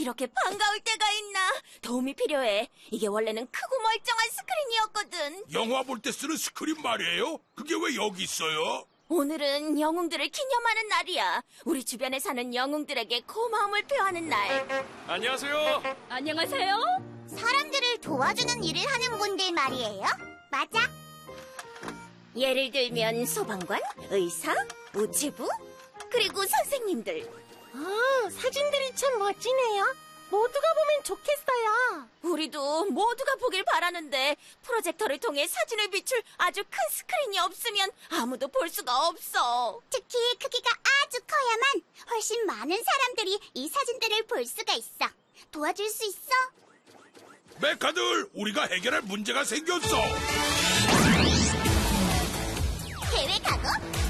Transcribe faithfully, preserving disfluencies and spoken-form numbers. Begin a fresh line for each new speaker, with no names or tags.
이렇게 반가울 때가 있나? 도움이 필요해. 이게 원래는 크고 멀쩡한 스크린이었거든.
영화 볼 때 쓰는 스크린 말이에요? 그게 왜 여기 있어요?
오늘은 영웅들을 기념하는 날이야. 우리 주변에 사는 영웅들에게 고마움을 표하는 날.
안녕하세요.
안녕하세요.
사람들을 도와주는 일을 하는 분들 말이에요? 맞아.
예를 들면 소방관, 의사, 우체부, 그리고 선생님들.
아, 사진들이 참 멋지네요. 모두가 보면 좋겠어요.
우리도 모두가 보길 바라는데 프로젝터를 통해 사진을 비출 아주 큰 스크린이 없으면 아무도 볼 수가 없어.
특히 크기가 아주 커야만 훨씬 많은 사람들이 이 사진들을 볼 수가 있어. 도와줄 수 있어?
메카들, 우리가 해결할 문제가 생겼어.
계획하고